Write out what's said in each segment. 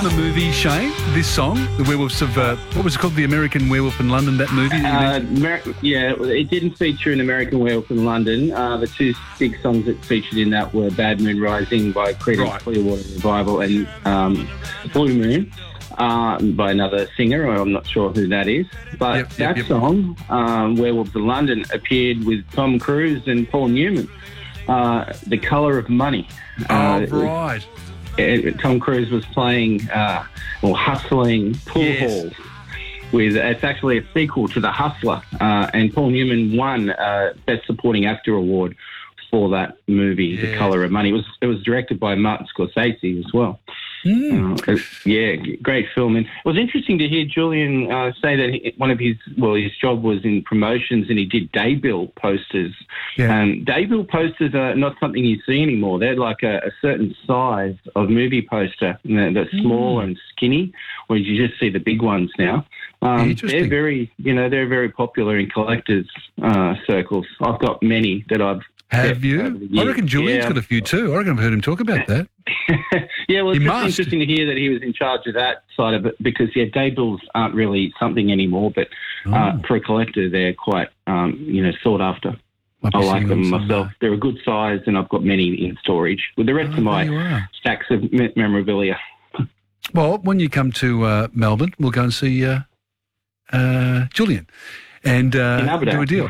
from the movie, Shane, this song, The Werewolves of, what was it called, The American Werewolf in London, that movie? It didn't feature an American Werewolf in London. The two big songs that featured in that were Bad Moon Rising by Creedence Clearwater Revival and Blue Moon by another singer. I'm not sure who that is. But that song, Werewolves of London, appeared with Tom Cruise and Paul Newman. The Colour of Money. Right. Tom Cruise was playing or hustling pool halls. It's actually a sequel to The Hustler, and Paul Newman won Best Supporting Actor award for that movie, The Colour of Money. It was directed by Martin Scorsese as well. Great film. And it was interesting to hear Julian say that one of his job was in promotions and he did daybill posters. Daybill posters are not something you see anymore. They're like a certain size of movie poster. They're small and skinny, whereas you just see the big ones now. They're very popular in collectors' circles. I've got many that I've. Have you? I reckon Julian's got a few too. I reckon I've heard him talk about that. It's just interesting to hear that he was in charge of that side of it because, daybills aren't really something anymore, but for a collector, they're quite, sought after. I like them myself. They're a good size and I've got many in storage with the rest of my stacks of memorabilia. Well, when you come to Melbourne, we'll go and see Julian. And do a deal.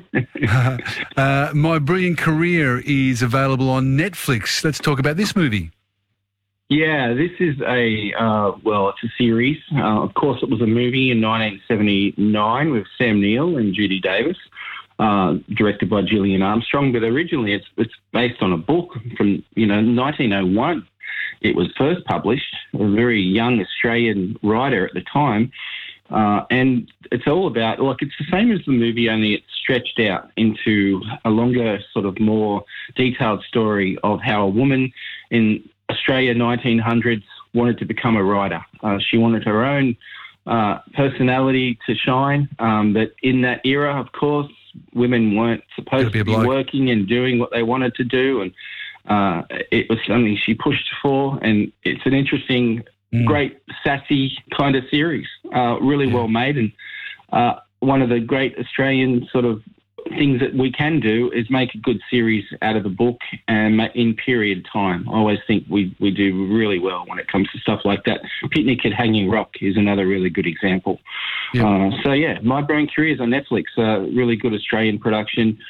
My Brilliant Career is available on Netflix. Let's talk about this movie. Yeah, this is it's a series. Of course, it was a movie in 1979 with Sam Neill and Judy Davis, directed by Gillian Armstrong. But originally, it's based on a book from 1901. It was first published. A very young Australian writer at the time. And it's all about, it's the same as the movie, only it's stretched out into a longer, sort of more detailed story of how a woman in Australia 1900s wanted to become a writer. She wanted her own personality to shine, but in that era, of course, women weren't supposed to be working and doing what they wanted to do, and it was something she pushed for, and it's an interesting great sassy kind of series, really well made, and one of the great Australian sort of things that we can do is make a good series out of the book and in period time. I always think we do really well when it comes to stuff like that. Picnic at Hanging Rock is another really good example. My Brilliant Career is on Netflix, really good Australian production.